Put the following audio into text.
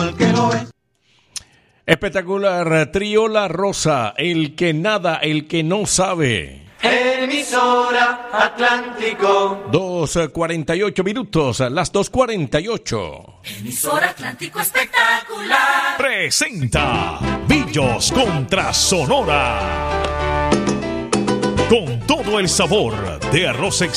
al que lo ve. Espectacular, trío La Rosa, el que nada, el que no sabe. Emisora Atlántico. 2:48 minutos, las 2:48. Emisora Atlántico espectacular. Presenta Villos contra Sonora. Con todo el sabor de arroz